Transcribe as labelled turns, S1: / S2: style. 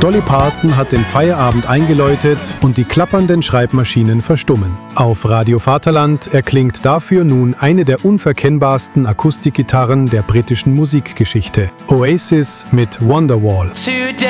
S1: Dolly Parton hat den Feierabend eingeläutet und die klappernden Schreibmaschinen verstummen. Auf Radio Vaterland erklingt dafür nun eine der unverkennbarsten Akustikgitarren der britischen Musikgeschichte. Oasis mit Wonderwall.